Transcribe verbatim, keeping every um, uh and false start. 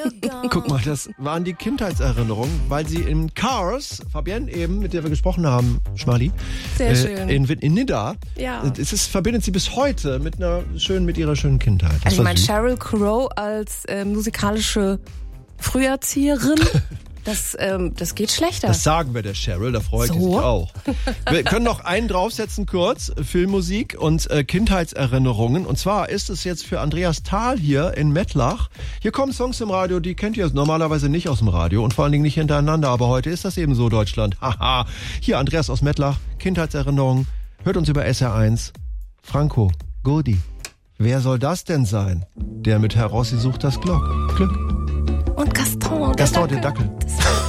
Guck mal, das waren die Kindheitserinnerungen, weil sie in Cars, Fabienne eben, mit der wir gesprochen haben, Schmali, Sehr äh, schön. in, in Nidda, Ja. es ist, verbindet sie bis heute mit einer schönen, mit ihrer schönen Kindheit. Das Also ich war meine, süß. Sheryl Crow als äh, musikalische Früherzieherin, das, ähm, das geht schlechter. Das sagen wir der Sheryl, da freut So? sie sich auch. Wir können noch einen draufsetzen kurz, Filmmusik und äh, Kindheitserinnerungen. Und zwar ist es jetzt für Andreas Thal hier in Mettlach. Hier kommen Songs im Radio, die kennt ihr normalerweise nicht aus dem Radio und vor allen Dingen nicht hintereinander. Aber heute ist das eben so, Deutschland. Haha. Hier Andreas aus Mettlach, Kindheitserinnerungen. Hört uns über S R eins. Franco, Godi. Wer soll das denn sein? Der mit Herausgesucht das Glock. Glück. Und Gaston, Gaston, der der Dackel. Dackel. Das